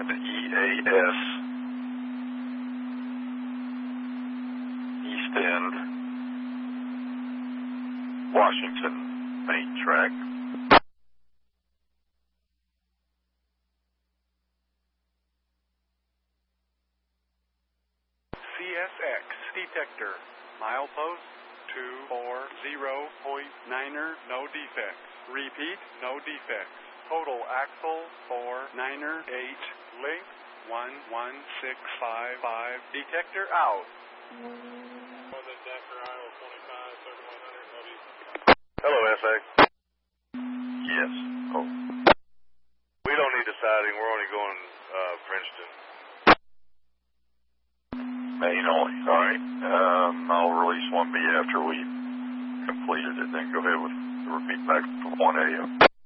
EAS, East End, Washington, main track. CSX detector, milepost 240.9er, no defects. Repeat, no defects. Total axle 49er 8, length 11655. Detector out. Hello, SA. Yes. Oh, We don't need the siding. We're only going Princeton. main only. All right. I'll release 1B after we completed it. Then go ahead with the repeat back for 1A.